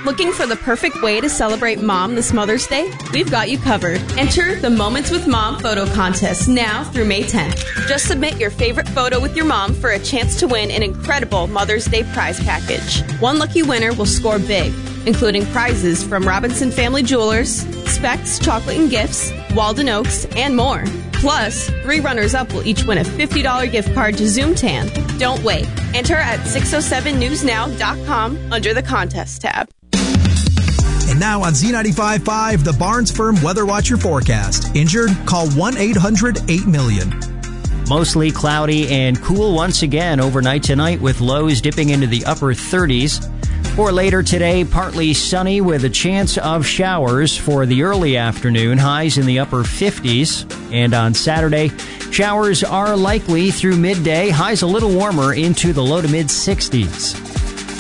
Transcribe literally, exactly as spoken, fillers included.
Looking for the perfect way to celebrate Mom this Mother's Day? We've got you covered. Enter the Moments with Mom photo contest now through May tenth. Just submit your favorite photo with your mom for a chance to win an incredible Mother's Day prize package. One lucky winner will score big, including prizes from Robinson Family Jewelers, Specs Chocolate and Gifts, Walden Oaks, and more. Plus, three runners-up will each win a fifty dollars gift card to Zoomtan. Don't wait. Enter at six oh seven news now dot com under the Contest tab. And now on Z ninety-five point five, the Barnes Firm Weather Watcher forecast. Injured? Call one eight hundred eight million. Mostly cloudy and cool once again overnight tonight with lows dipping into the upper thirties. For later today, partly sunny with a chance of showers for the early afternoon, highs in the upper fifties. And on Saturday, showers are likely through midday, highs a little warmer into the low to mid sixties.